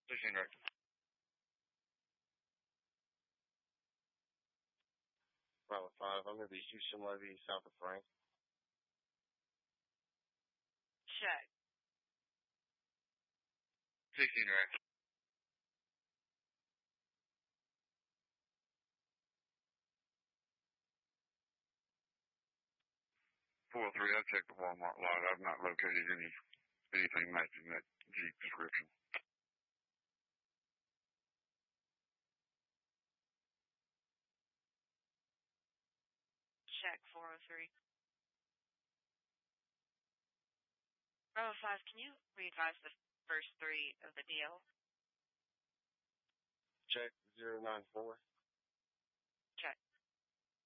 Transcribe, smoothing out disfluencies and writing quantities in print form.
16 right. Bravo 5, I'm going to be Houston Levy, south of Frank. Check. 16 right. 403, I checked the Walmart lot. I've not located anything matching that Jeep description. Check 403. Bravo 5, can you re-advise the first three of the deal? Check 094.